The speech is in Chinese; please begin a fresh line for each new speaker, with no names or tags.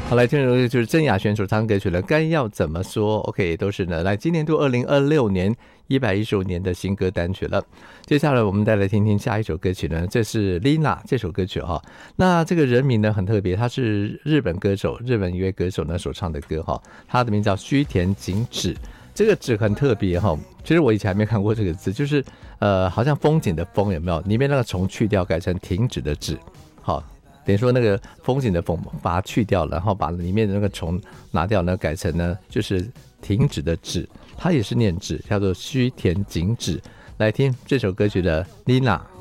好，来听的就是曾雅璇首唱歌曲了，该要怎么说 OK 都是呢来今年度2026年115年的新歌单曲了。接下来我们再来听听下一首歌曲呢，这是 Lina 这首歌曲哈。那这个人名呢很特别，他是日本歌手，日本一位歌手呢所唱的歌哈，他的名字叫须田景子。这个字很特别哈，其实我以前还没看过这个字，就是好像风景的风有没有？里面那个虫去掉，改成停止的止，好。等于说那个风景的风把它去掉，然后把里面的那个虫拿掉呢，改成呢就是停止的止，它也是念止，叫做须田景子。来听这首歌曲的 Lina。